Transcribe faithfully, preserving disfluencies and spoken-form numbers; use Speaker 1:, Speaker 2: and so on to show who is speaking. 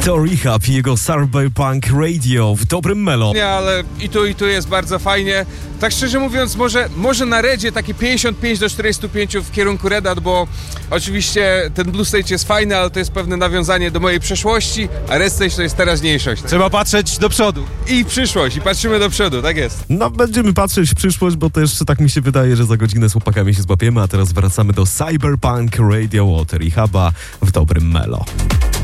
Speaker 1: To Rehab i jego Cyberpunk Radio w dobrym melo.
Speaker 2: Nie, ale i tu, i tu jest bardzo fajnie. Tak szczerze mówiąc, może, może na Redzie takie pięćdziesiąt pięć do czterdziestu pięciu w kierunku Red, bo oczywiście ten Blue Stage jest fajny, ale to jest pewne nawiązanie do mojej przeszłości, a Red Stage to jest teraźniejszość.
Speaker 3: Trzeba patrzeć do przodu.
Speaker 2: I w przyszłość, i patrzymy do przodu, tak jest.
Speaker 1: No, będziemy patrzeć w przyszłość, bo też tak mi się wydaje, że za godzinę z chłopakami się złapiemy, a teraz wracamy do Cyberpunk Radio od Rehaba w dobrym melo.